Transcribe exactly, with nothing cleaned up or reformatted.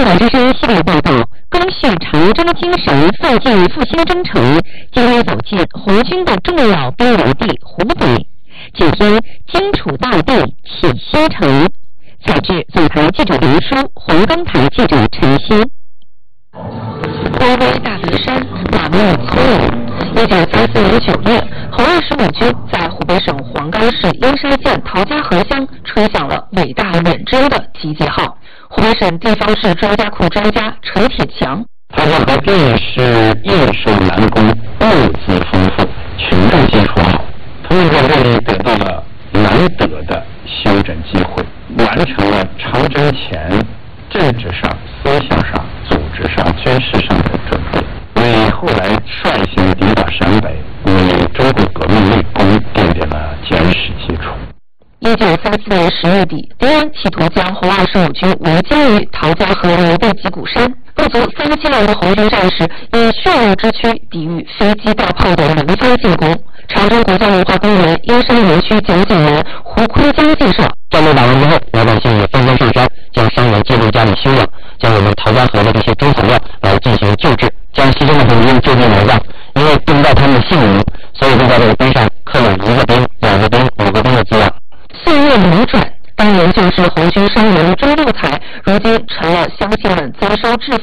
香港之声系列报道，赓续长征精神，奋进复兴征程，今天走进红军的重要兵营地湖北，请听荆楚大地启新城。采自总台记者林书，红冈台记者陈鑫。巍巍大别山，满目葱茏。一九三四年九月，红二十五军在湖北省黄冈市英沙县陶家河乡吹响了伟大远征的集结号。湖北省地方志专家库专家陈铁强， 陶家河地是叶树南宫，物资丰富，群众基础好，他们在这里得到了难得的休整机会，完成了长征前政治上、思想上、组织上、军事上的准备，为后来率先抵达陕北，为中国革命立功奠定了坚实基础。 一九三四年十月底，敌人企图将红二十五军围歼于陶家河牛背脊骨山，不足三千人的红军战士以血肉之躯抵御飞机大炮的轮番进攻。长征国家文化公园英山园区讲解员胡坤江介绍， 战斗打完之后，老百姓也纷纷上山，将伤员接回家里休养，将我们陶家河的这些中草药来进行救治，将牺牲的红军就地埋葬。因为不知道他们的姓名，所以就在这个碑上刻有一个兵、两个兵、五个兵的字样。 岁月流转，当年就是红军伤员周六才，如今成了乡亲们遭受致